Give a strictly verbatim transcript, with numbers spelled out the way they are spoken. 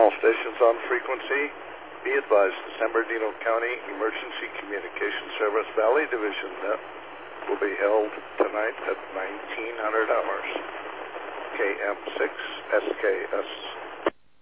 All stations on frequency. Be advised, the San Bernardino County Emergency Communication Service Valley Division uh, will be held tonight at nineteen hundred hours. K M six S K S